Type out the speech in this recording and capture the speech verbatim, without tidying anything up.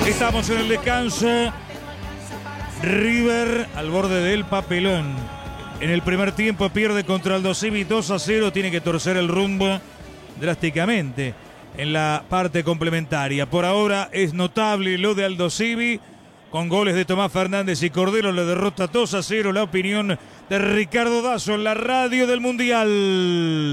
Estamos en el descanso. River al borde del papelón. En el primer tiempo pierde contra Aldo Civi dos a cero. Tiene que torcer el rumbo drásticamente en la parte complementaria. Por ahora es notable lo de Aldo Civi. Con goles de Tomás Fernández y Cordero le derrota dos a cero. La opinión de Ricardo Dazo en la radio del Mundial.